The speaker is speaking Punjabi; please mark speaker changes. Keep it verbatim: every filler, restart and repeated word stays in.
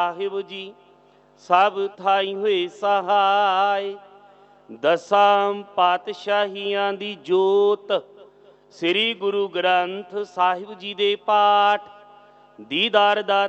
Speaker 1: ਸਾਹਿਬ ਜੀ ਸਭ ਥਾਈ ਹੋਏ ਸਹਾਇ। ਦਸਾਂ ਪਾਤਸ਼ਾਹੀਆਂ ਦੀ ਜੋਤ ਸ੍ਰੀ ਗੁਰੂ ਗ੍ਰੰਥ ਸਾਹਿਬ ਜੀ ਦੇ ਪਾਠ ਦੀਦਾਰ ਦਾ